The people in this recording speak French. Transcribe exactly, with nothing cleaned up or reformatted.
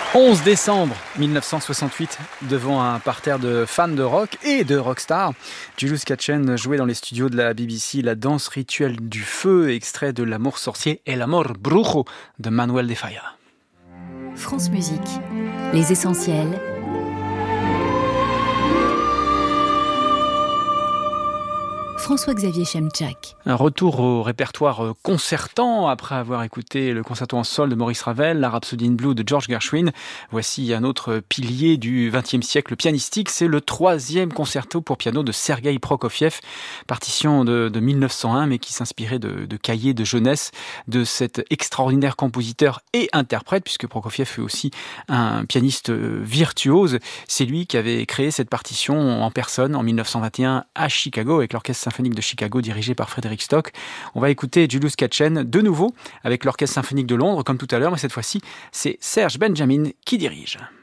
onze décembre mille neuf cent soixante-huit, devant un parterre de fans de rock et de rockstar, Julius Katchen jouait dans les studios de la B B C la danse rituelle du feu, extrait de L'amour sorcier et L'amor brujo de Manuel de Falla. France Musique, les essentiels. François-Xavier Chemchak. Un retour au répertoire concertant après avoir écouté le concerto en sol de Maurice Ravel, la Rhapsody in Blue de George Gershwin. Voici un autre pilier du vingtième siècle pianistique, c'est le troisième concerto pour piano de Sergueï Prokofiev, partition de, de mille neuf cent un mais qui s'inspirait de, de cahiers de jeunesse de cet extraordinaire compositeur et interprète, puisque Prokofiev fut aussi un pianiste virtuose. C'est lui qui avait créé cette partition en personne en mille neuf cent vingt et un à Chicago avec l'orchestre symphonique de Chicago dirigé par Frédéric Stock. On va écouter Julius Katchen de nouveau avec l'Orchestre symphonique de Londres comme tout à l'heure, mais cette fois-ci c'est Serge Benjamin qui dirige.